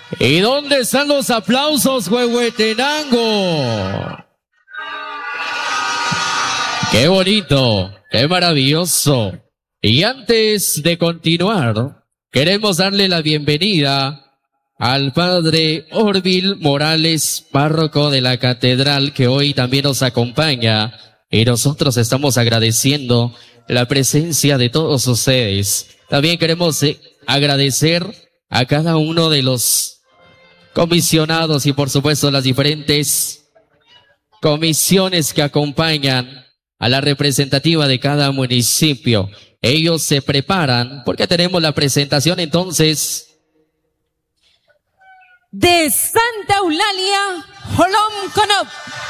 ¿Y dónde están los aplausos, Huehuetenango? ¡Qué bonito! ¡Qué maravilloso! Y antes de continuar, queremos darle la bienvenida al padre Orville Morales, párroco de la catedral, que hoy también nos acompaña. Y nosotros estamos agradeciendo la presencia de todos ustedes. También queremos agradecer a cada uno de los comisionados y por supuesto las diferentes comisiones que acompañan a la representativa de cada municipio. Ellos se preparan porque tenemos la presentación entonces de Santa Eulalia, Holom Conop.